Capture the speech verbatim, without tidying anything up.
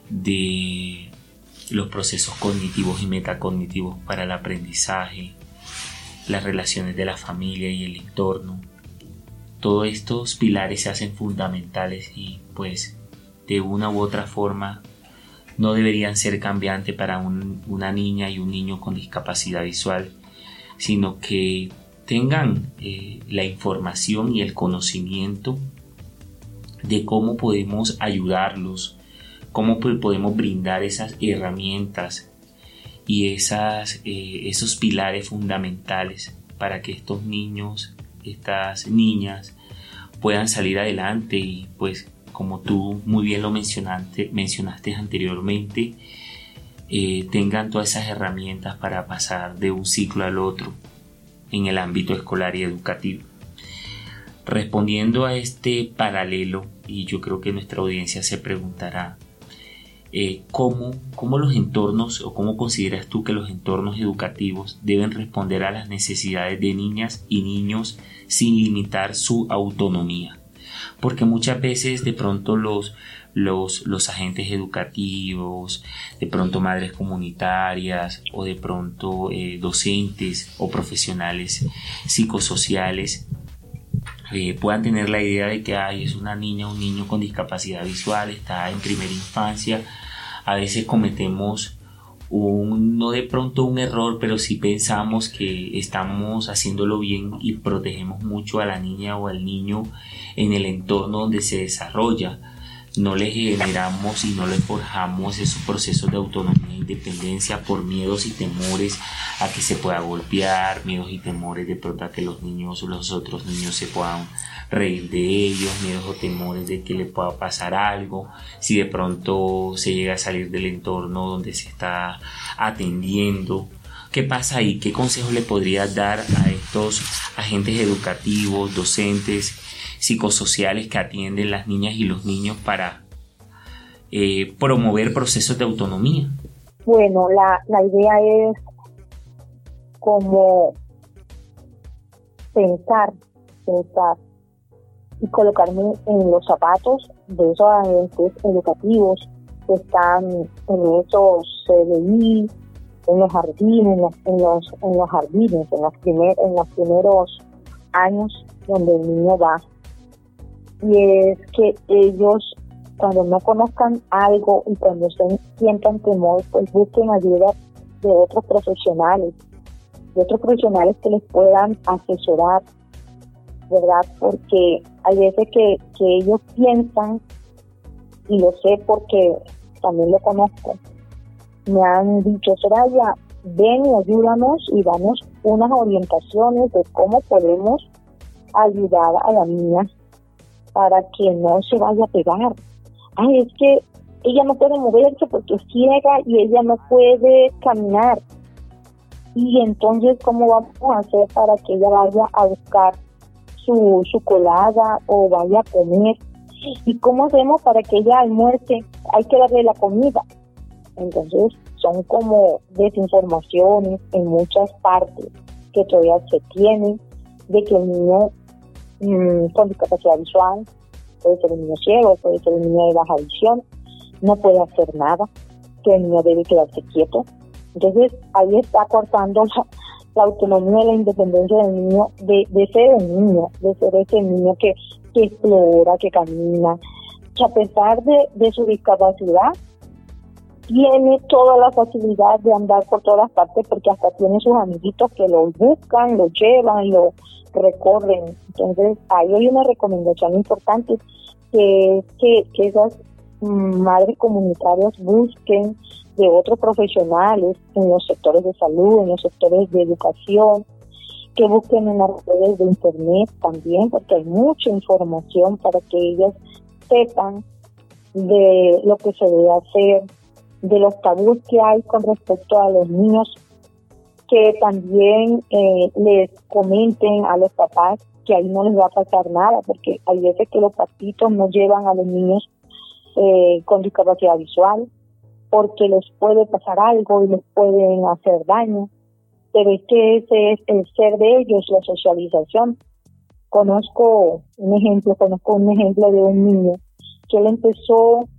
de los procesos cognitivos y metacognitivos para el aprendizaje, las relaciones de la familia y el entorno. Todos estos pilares se hacen fundamentales y pues de una u otra forma no deberían ser cambiantes para un, una niña y un niño con discapacidad visual, sino que tengan eh, la información y el conocimiento de cómo podemos ayudarlos, cómo podemos brindar esas herramientas y esas, eh, esos pilares fundamentales para que estos niños, estas niñas puedan salir adelante y pues como tú muy bien lo mencionaste, mencionaste anteriormente, eh, tengan todas esas herramientas para pasar de un ciclo al otro en el ámbito escolar y educativo. Respondiendo a este paralelo, y yo creo que nuestra audiencia se preguntará, eh, ¿cómo, cómo los entornos o cómo consideras tú que los entornos educativos deben responder a las necesidades de niñas y niños sin limitar su autonomía? Porque muchas veces de pronto los, los, los agentes educativos, de pronto madres comunitarias o de pronto eh, docentes o profesionales psicosociales eh, puedan tener la idea de que ay, es una niña o un niño con discapacidad visual, está en primera infancia. A veces cometemos un, no de pronto un error, pero sí pensamos que estamos haciéndolo bien y protegemos mucho a la niña o al niño en el entorno donde se desarrolla. No le generamos y no le forjamos esos procesos de autonomía e independencia por miedos y temores a que se pueda golpear, miedos y temores de pronto a que los niños o los otros niños se puedan reír de ellos, miedos o temores de que le pueda pasar algo, si de pronto se llega a salir del entorno donde se está atendiendo. ¿Qué pasa ahí? ¿Qué consejos le podrías dar a estos agentes educativos, docentes, psicosociales que atienden las niñas y los niños para eh, promover procesos de autonomía? Bueno, la, la idea es como pensar, pensar y colocarme en los zapatos de esos agentes educativos que están en esos C D I, en los jardines, en los, en los, en los jardines, en los, primer, en los primeros años donde el niño va. Y es que ellos, cuando no conozcan algo y cuando estén, sientan temor, pues busquen ayuda de otros profesionales, de otros profesionales que les puedan asesorar, ¿verdad? Porque hay veces que, que ellos piensan, y lo sé porque también lo conozco, me han dicho, Soraya, ven y ayúdanos y danos unas orientaciones de cómo podemos ayudar a la niña para que no se vaya a pegar. Ay, es que ella no puede moverse porque es ciega y ella no puede caminar. Y entonces, ¿cómo vamos a hacer para que ella vaya a buscar su, su colada o vaya a comer? ¿Y cómo hacemos para que ella almuerce? Hay que darle la comida. Entonces, son como desinformaciones en muchas partes que todavía se tienen de que el niño mmm, con discapacidad visual, puede ser un niño ciego, puede ser un niño de baja visión, no puede hacer nada, que el niño debe quedarse quieto. Entonces, ahí está cortando la, la autonomía y la independencia del niño, de, de ser un niño, de ser ese niño que, que explora, que camina, que a pesar de, de su discapacidad, tiene toda la facilidad de andar por todas partes porque hasta tiene sus amiguitos que lo buscan, lo llevan, lo recorren. Entonces, ahí hay una recomendación importante que es que, que esas madres comunitarias busquen de otros profesionales en los sectores de salud, en los sectores de educación, que busquen en las redes de internet también, porque hay mucha información para que ellas sepan de lo que se debe hacer, de los tabús que hay con respecto a los niños, que también eh, les comenten a los papás que ahí no les va a pasar nada, porque hay veces que los papitos no llevan a los niños eh, con discapacidad visual, porque les puede pasar algo y les pueden hacer daño, pero es que ese es el ser de ellos, la socialización. Conozco un ejemplo, conozco un ejemplo de un niño que él empezó